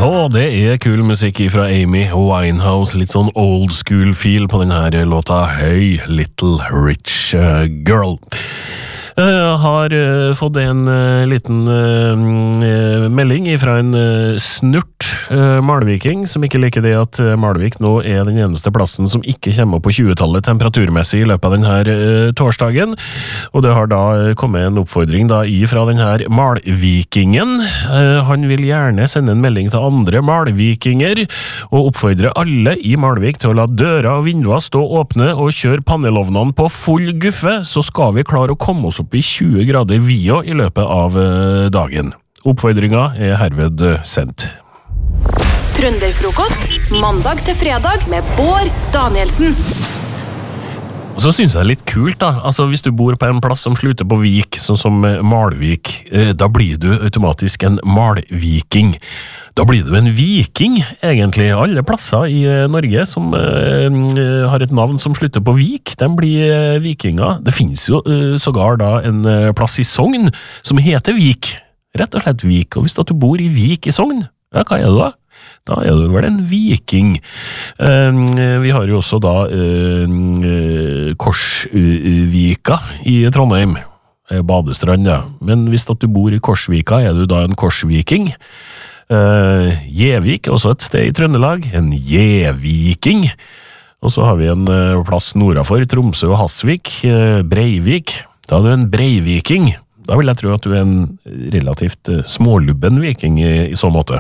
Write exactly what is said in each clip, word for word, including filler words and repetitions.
Åh, det er kul musikk fra Amy Winehouse, litt sånn old school feel på denne låta Hey Little Rich Girl. Jeg har uh, fått en uh, liten uh, melding fra en uh, snurt uh, Malviking som ikke liker det at uh, Malvik nå er den eneste plassen som ikke kommer på tjuetallet temperaturmessig i løpet av denne uh, torsdagen, og det har da uh, kommet en oppfordring da ifra denne Malvikingen. Uh, han vil gjerne sende en melding til andre Malvikinger og oppfordre alle i Malvik til å la døra og vinduer stå åpne og kjøre panelovnene på full guffe, så skal vi klare å komme oss opp i tjue grader via i løpet av uh, dagen. Oppfordringa er herved uh, sendt. Trønderfrokost, mandag til fredag med Bård Danielsen. Og så synes jeg det er litt kult da, altså hvis du bor på en plass som slutter på Vik, sånn som Malvik, eh, da blir du automatisk en Malviking. Da blir du en viking, egentlig. Alle plasser i eh, Norge som eh, har et navn som slutter på Vik, de blir eh, vikinger. Det finnes jo eh, sågar da en eh, plass i Sogn som heter Vik, rett og slett Vik. Og hvis da du bor i Vik i Sogn, ja, hva er det da? Da er du vel en viking. Uh, vi har jo også da uh, uh, Korsvika i Trondheim, uh, badestrand, ja. Men hvis at du bor i Korsvika, er du da en korsviking. Uh, Gjevik, også et sted i Trøndelag, en Gjeviking. Og så har vi en uh, plass nordafor, Tromsø og Hasvik, uh, Breivik. Da er du en breiviking. Da vil jeg tro at du er en relativt uh, smålubben viking i, i så måte.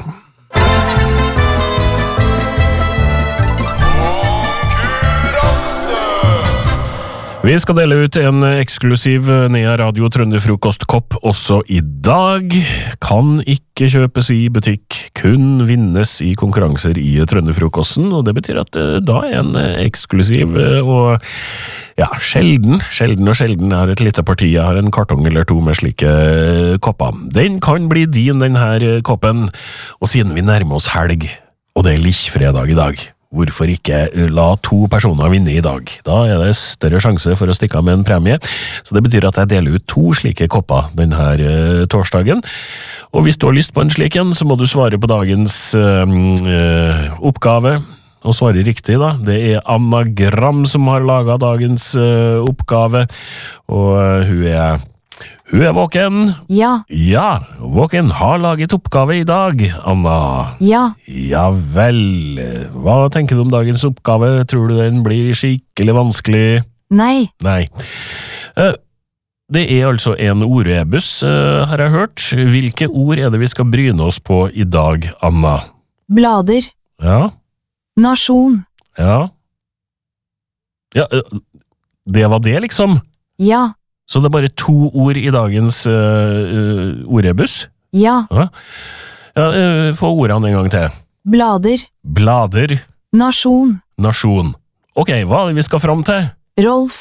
Vi skal dele ut en eksklusiv Nea Radio Trønderfrokost-kopp også i dag. Kan ikke kjøpes i butikk, kun vinnes i konkurranser i Trønderfrokosten, og det betyr at da er en eksklusiv og ja, sjelden, sjelden og sjelden er et lite parti. Jeg har en kartong eller to med slike kopper. Den kan bli din, denne koppen, og siden vi nærmer oss helg, og det er likkfredag i dag, hvorfor ikke la to personer vinne i dag? Da er det større sjanse for å stikke av med en premie, så det betyr at jeg deler ut to slike kopper denne uh, torsdagen. Og hvis du har lyst på en slik en, så må du svare på dagens uh, uh, oppgave, og svare riktig da. Det er Anagram som har laget dagens uh, oppgave, og uh, hun er Hun er våken. Ja. Ja, våken har laget oppgave i dag, Anna. Ja. Ja vel. Hva tenker du om dagens oppgave? Tror du den blir skikkelig vanskelig? Nei. Nei. Det er altså en ordrebus, har jeg hørt. Hvilke ord er det vi skal bryne oss på i dag, Anna? Blader. Ja. Nasjon. Ja. Ja, det var det liksom? Ja. Så det er bare to ord i dagens uh, uh, ordrebus? Ja. Ja, ja uh, få ordene en gang til. Blader. Blader. Nasjon. Nasjon. Ok, hva er det vi skal fram til? Rolf.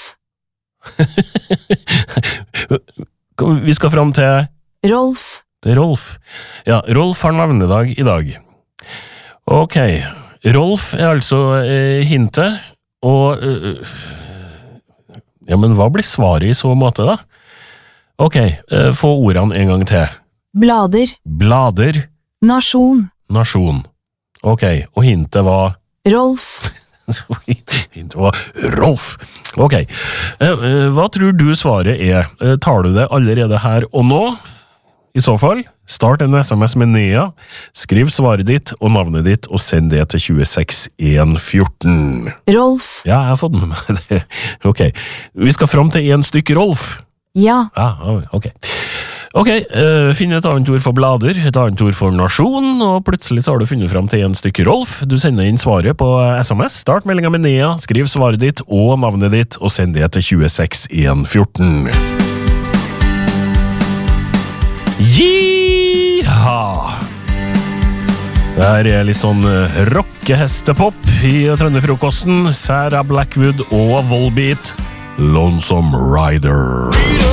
Vi skal fram til... Rolf. Det er Rolf. Ja, Rolf har navnedag i dag. Ok, Rolf er altså uh, hintet, og... Uh, Ja, men hva blir svaret i så måte da? Ok, eh, få ordene en gang til. Blader. Blader. Nasjon. Nasjon. Ok, og hintet var? Rolf. Hintet var Rolf. Ok, eh, hva tror du svaret er? Eh, tar du det allerede her og nå? I så fall, start en sms med Nea, skriv svaret ditt og navnet ditt, og send det til tjueseks en fjorten. Rolf. Ja, jeg har fått med meg det. Ok, vi skal fram til en stykke Rolf. Ja. Ja, ok. Ok, uh, finn et annet ord for blader, et annet ord for nasjon, og plutselig så har du funnet fram til en stykke Rolf. Du sender inn svaret på sms, start meldingen med Nea, skriv svaret ditt og navnet ditt, og send det til tjueseks en fjorten. Jiha! Det her er litt sånn rockehestepop i Trønderfrokosten. Sarah Blackwood og Volbeat, Lonesome Rider.